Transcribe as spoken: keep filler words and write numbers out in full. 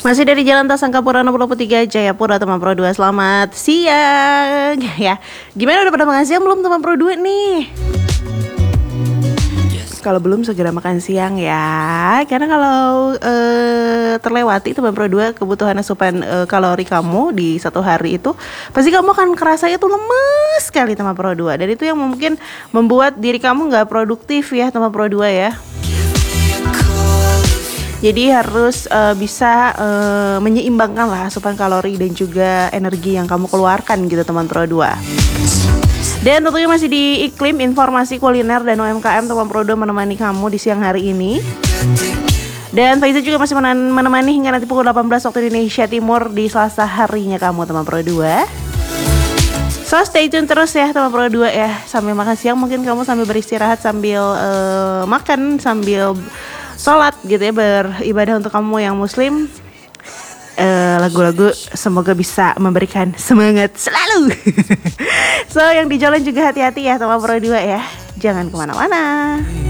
Masih dari Jalan Tasangkapura enam puluh tiga Jayapura teman Pro dua. Selamat siang ya. Gimana, udah pada makan siang belum teman Pro dua nih? Kalau belum segera makan siang ya. Karena kalau uh, terlewati teman Pro dua kebutuhan asupan uh, kalori kamu di satu hari itu, pasti kamu akan kerasanya tuh lemes sekali teman Pro dua. Dan itu yang mungkin membuat diri kamu gak produktif ya teman Pro dua ya. Jadi harus uh, bisa uh, menyeimbangkan lah asupan kalori dan juga energi yang kamu keluarkan gitu teman Pro dua. Dan tentunya masih di iklim informasi kuliner dan U M K M teman Pro dua menemani kamu di siang hari ini. Dan Faiza juga masih menemani hingga nanti pukul delapan belas waktu Indonesia Timur di Selasa harinya kamu teman Pro dua. So stay tune terus ya teman Pro dua ya. Sambil makan siang mungkin kamu sambil beristirahat, sambil uh, makan, sambil sholat gitu ya, beribadah untuk kamu yang muslim. uh, Lagu-lagu semoga bisa memberikan semangat selalu. So yang di jalan juga hati-hati ya teman Pro dua ya. Jangan kemana-mana.